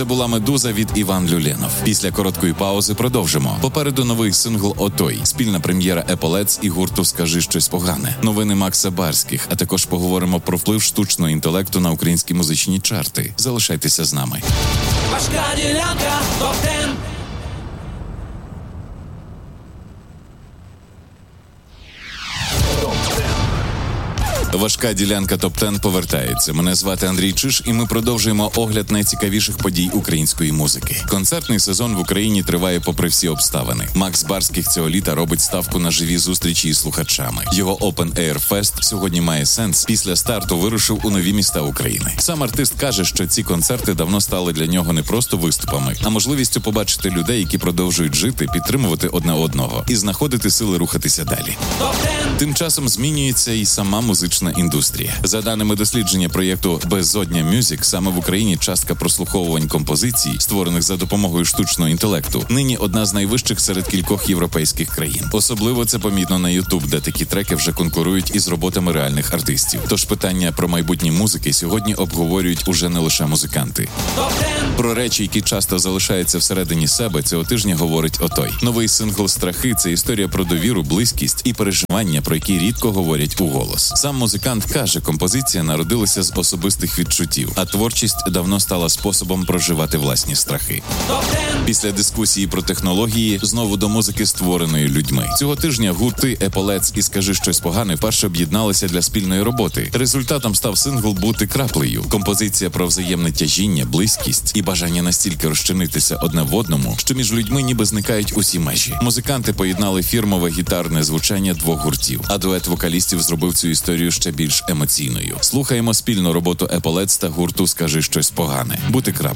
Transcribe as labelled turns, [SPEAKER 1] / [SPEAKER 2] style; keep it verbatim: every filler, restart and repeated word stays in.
[SPEAKER 1] Це була «Медуза» від Іван Люленов. Після короткої паузи продовжимо. Попереду новий сингл «Отой», спільна прем'єра Еполетс і гурту «Скажи щось погане», новини Макса Барських, а також поговоримо про вплив штучного інтелекту на українські музичні чарти. Залишайтеся з нами.
[SPEAKER 2] Важка ділянка, топ-десять.
[SPEAKER 1] Важка ділянка топ-десять повертається. Мене звати Андрій Чиш, і ми продовжуємо огляд найцікавіших подій української музики. Концертний сезон в Україні триває попри всі обставини. Макс Барських цього літа робить ставку на живі зустрічі із слухачами. Його Open Air Fest сьогодні має сенс. Після старту вирушив у нові міста України. Сам артист каже, що ці концерти давно стали для нього не просто виступами, а можливістю побачити людей, які продовжують жити, підтримувати одне одного і знаходити сили рухатися далі. Тим часом змінюється і сама музична індустрія. За даними дослідження проєкту «Безодня Мюзик», саме в Україні частка прослуховувань композицій, створених за допомогою штучного інтелекту, нині одна з найвищих серед кількох європейських країн. Особливо це помітно на YouTube, де такі треки вже конкурують із роботами реальних артистів. Тож питання про майбутнє музики сьогодні обговорюють уже не лише музиканти. Про речі, які часто залишаються всередині себе, цього тижня говорить «Отой». Новий сингл «Страхи» – це історія про довіру, близькість і переживання, про які рідко говорять у голос. Сам музикант каже, композиція народилася з особистих відчуттів, а творчість давно стала способом проживати власні страхи. Після дискусії про технології знову до музики, створеної людьми. Цього тижня гурти Еполетс і «Скажи щось погане» вперше об'єдналися для спільної роботи. Результатом став сингл «Бути краплею». Композиція про взаємне тяжіння, близькість і бажання настільки розчинитися одне в одному, що між людьми ніби зникають усі межі. Музиканти поєднали фірмове гітарне звучання двох гуртів, а дует вокалістів зробив цю історію ще більш емоційною. Слухаємо спільну роботу Еполетс та гурту «Скажи щось погане». Бути краплею.